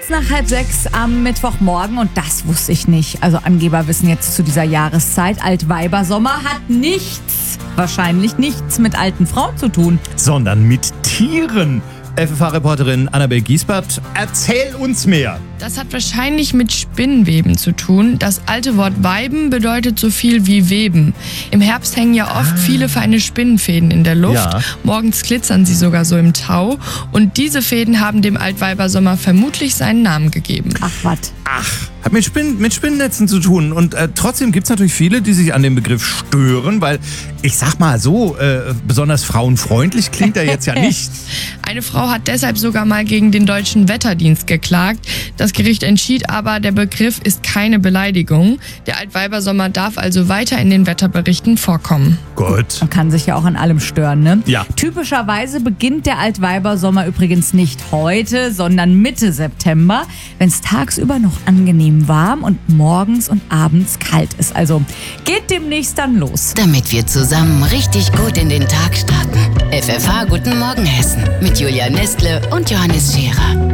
Kurz nach 5:30 am Mittwochmorgen und das wusste ich nicht. Also Angeber wissen jetzt zu dieser Jahreszeit, Altweibersommer hat wahrscheinlich nichts mit alten Frauen zu tun. Sondern mit Tieren. FFH-Reporterin Annabel Giesbert, erzähl uns mehr. Das hat wahrscheinlich mit Spinnweben zu tun. Das alte Wort Weiben bedeutet so viel wie Weben. Im Herbst hängen ja oft viele feine Spinnenfäden in der Luft. Ja. Morgens glitzern sie sogar so im Tau. Und diese Fäden haben dem Altweibersommer vermutlich seinen Namen gegeben. Ach, was? Hat mit Spinnennetzen zu tun. Und trotzdem gibt es natürlich viele, die sich an dem Begriff stören, weil, ich sag mal so, besonders frauenfreundlich klingt er jetzt ja nicht. Eine Frau hat deshalb sogar mal gegen den Deutschen Wetterdienst geklagt. Das Gericht entschied aber, der Begriff ist keine Beleidigung. Der Altweibersommer darf also weiter in den Wetterberichten vorkommen. Gut. Man kann sich ja auch an allem stören, ne? Ja. Typischerweise beginnt der Altweibersommer übrigens nicht heute, sondern Mitte September, wenn es tagsüber noch angenehm warm und morgens und abends kalt ist. Also geht demnächst dann los. Damit wir zusammen richtig gut in den Tag starten. FFH Guten Morgen Hessen mit Julia Nestle und Johannes Scherer.